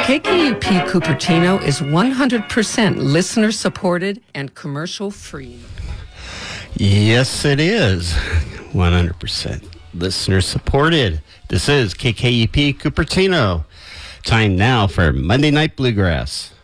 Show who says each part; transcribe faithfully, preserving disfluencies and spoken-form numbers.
Speaker 1: K K U P Cupertino is one hundred percent listener supported and commercial free.
Speaker 2: Yes, it is. one hundred percent listener supported. This is K K U P Cupertino. Time now for Monday Night Bluegrass.